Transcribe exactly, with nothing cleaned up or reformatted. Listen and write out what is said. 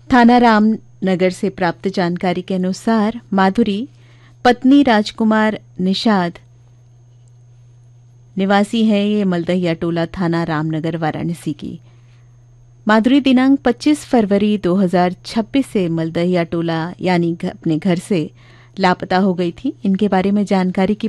थाना रामनगर से प्राप्त जानकारी के अनुसार माधुरी पत्नी राजकुमार निषाद निवासी है ये मलदहिया टोला थाना रामनगर वाराणसी की। माधुरी दिनांक पच्चीस फरवरी दो हज़ार छब्बीस से मलदहिया टोला यानी अपने घर से लापता हो गई थी। इनके बारे में जानकारी की